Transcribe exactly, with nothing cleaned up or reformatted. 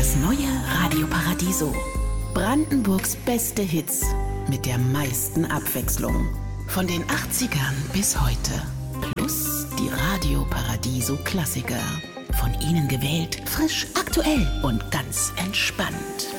Das neue Radio Paradiso. Brandenburgs beste Hits mit der meisten Abwechslung. Von den achtzigern bis heute. Plus die Radio Paradiso Klassiker. Von Ihnen gewählt, frisch, aktuell und ganz entspannt.